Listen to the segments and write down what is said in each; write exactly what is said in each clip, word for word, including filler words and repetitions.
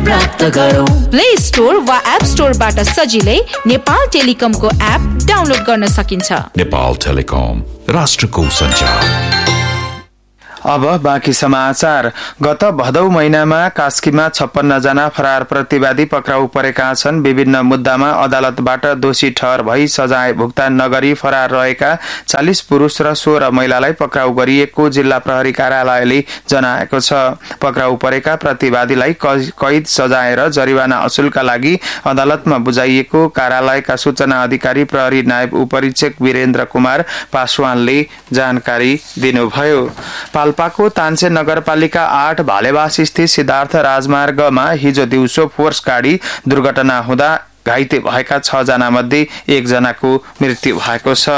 प्राप्त गरौँ। Play store वा एप स्टोरबाट सजिलै नेपाल टेलिकमको एप डाउनलोड गर्न सकिन्छ। नेपाल टेलिकम, राष्ट्रको सञ्चार। अब बाँकी समाचार। गत भदौ महिनामा कास्कीमा छप्पन्न जना फरार प्रतिवादी पक्राउ परेका छन्। विभिन्न मुद्दामा अदालतबाट दोषी ठहर भई सजाय भुक्तान नगरी फरार रहेका चालीस पुरुष र सोह्र महिलालाई पक्राउ गरिएको जिल्ला प्रहरी कार्यालयले जनाएको छ। पक्राउ परेका प्रतिवादीलाई कैद सजाय र जरिवाना असुलका लागि अदालतमा बुझाइएको कार्यालयका सूचना अधिकारी प्रहरी नायब उपरीक्षक वीरेन्द्र कुमार पासवानले जानकारी दिनुभयो। पाल्पाको तानसे नगरपालिका आठ भालेवास स्थित सिद्धार्थ राजमार्गमा हिजो दिउँसो फोर्स गाडी दुर्घटना हुँदा घाइते भएका छ जना मध्ये एक जनाको मृत्यु भएको छ।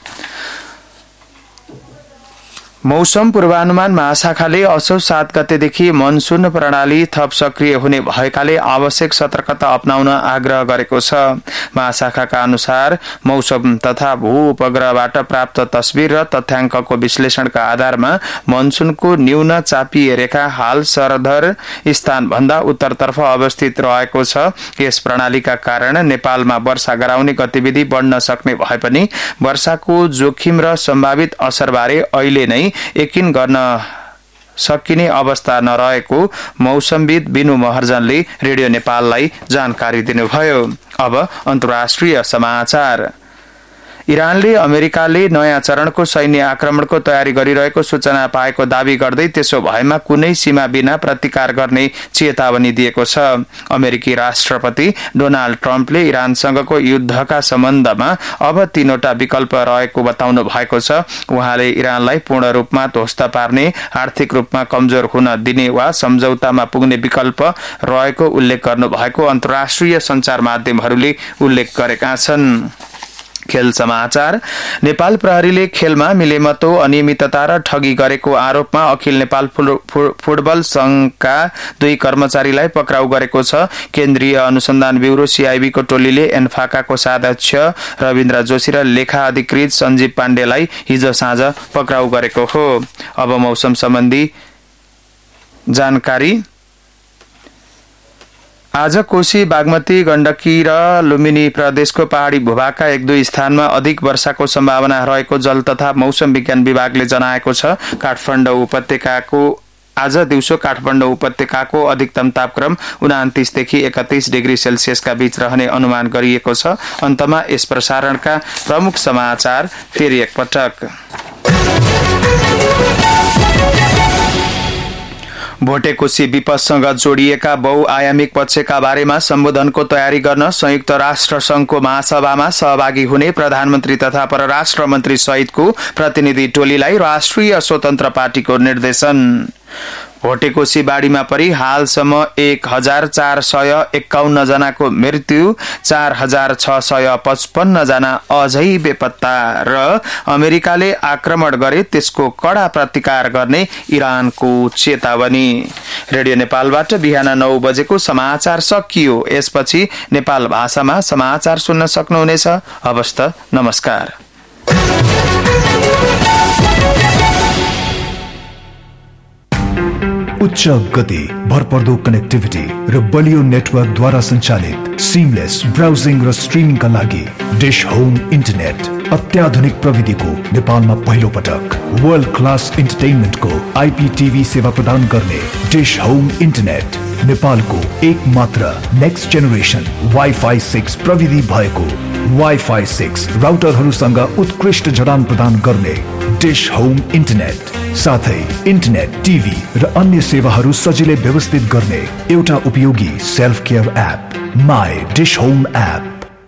मौसम पूर्वानुमान महाशाखाले असोज सात गतेदेखि मनसुन प्रणाली थप सक्रिय हुने भएकाले आवश्यक सतर्कता अपनाउन आग्रह गरेको छ। महाशाखाका अनुसार मौसम तथा भू उपग्रहबाट प्राप्त तस्बिर र तथ्याङ्कको विश्लेषणका आधारमा मनसुनको न्यून चापिय रेखा हाल सरदर स्थान भन्दा उत्तरतर्फ अवस्थित रहेको छ। यस प्रणालीका कारण नेपालमा वर्षा गराउने गतिविधि बढ्न सक्ने भए पनि वर्षाको जोखिम र सम्भावित असरबारे अहिले नै यकिन गर्न सकिने अवस्था नरहेको मौसमविद बिनु महर्जनले रेडियो नेपाललाई जानकारी दिनुभयो। अब अन्तर्राष्ट्रिय समाचार। इरानले अमेरिकाले नयाँ चरणको सैन्य आक्रमणको तयारी गरिरहेको सूचना पाएको दावी गर्दै त्यसो भएमा कुनै सीमा बिना प्रतिकार गर्ने चेतावनी दिएको छ। अमेरिकी राष्ट्रपति डोनाल्ड ट्रम्पले इरानसँगको युद्धका सम्बन्धमा अब तीनवटा विकल्प रहेको बताउनु भएको छ। उहाँले इरानलाई पूर्ण रूपमा ध्वस्त पार्ने, आर्थिक रूपमा कमजोर हुन दिने वा सम्झौतामा पुग्ने विकल्प रहेको उल्लेख गर्नु भएको अन्तर्राष्ट्रिय सञ्चार माध्यमहरूले उल्लेख गरेका छन्। खेल समाचार। नेपाल प्रहरीले खेलमा मिलेमतो, अनियमितता र ठगी गरेको आरोपमा अखिल नेपाल फुटबल संघका दुई कर्मचारीलाई पक्राउ गरेको छ। केन्द्रीय अनुसन्धान ब्यूरो सीआईबी को टोलीले एन्फाका कोषाध्यक्ष रविन्द्र जोशी र लेखा अधिकृत सञ्जीव पाण्डेलाई हिजो साँझ पक्राउ गरेको हो। अब मौसम सम्बन्धी जानकारी। आज कोशी, बागमती, गण्डकी र लुम्बिनी प्रदेशको पहाड़ी भूभागका एक दुई स्थानमा अधिक वर्षाको सम्भावना रहेको जल तथा मौसम विज्ञान विभागले जनाएको छ। काठमाडौँ उपत्यकाको आज दिउँसो काठमाडौँ उपत्यकाको अधिकतम तापक्रम उनातीस देखि एकतीस डिग्री सेल्सियसका बीच रहने अनुमान गरिएको छ। अन्तमा यस प्रसारणका प्रमुख समाचार फेरि एकपटक। भोटेकोशी विपदसँग जोडिएका बहुआयामिक पक्षका बारेमा सम्बोधनको तयारी गर्न संयुक्त राष्ट्र संघको महासभामा सहभागी हुने प्रधानमन्त्री तथा परराष्ट्र मन्त्री सहितको प्रतिनिधि टोलीलाई राष्ट्रिय स्वतन्त्र पार्टीको निर्देशन। भोटेकोशी बाढीमा परि हालसम्म एक हजार चार सय एकाउन्न जनाको मृत्यु, चार हजार छ सय पचपन्न जना अझै बेपत्ता र अमेरिकाले आक्रमण गरे त्यसको कड़ा प्रतिकार गर्ने इरानको चेतावनी। रेडियो नेपालबाट बिहान नौ बजेको समाचार सकियो। यसपछि नेपाल भाषामा समाचार सुन्न सक्नुहुनेछ। हवस् त, नमस्कार। उच्च गति, भरपर्दो कनेक्टिभिटी र बलियो नेटवर्कद्वारा सञ्चालित सिमलेस ब्राउजिङ र स्ट्रिमिङका लागि डिश होम इन्टरनेट अत्याधुनिक प्रविधिको नेपालमा पहिलो पटक वर्ल्ड क्लास इन्टरटेनमेन्टको आइपीटीभी सेवा प्रदान गर्ने डिश होम इन्टरनेट नेपालको एक मात्र नेक्स्ट जेनेरेसन वाइफाई सिक्स प्रविधि भएको वाइफाई सिक्स राउटरहरूसँग उत्कृष्ट जडान प्रदान गर्ने डिश होम इन्टरनेट साथै इन्टरनेट, टिभी र अन्य सेवाहरू सजिलै व्यवस्थित गर्ने एउटा उपयोगी self care app my dish home app.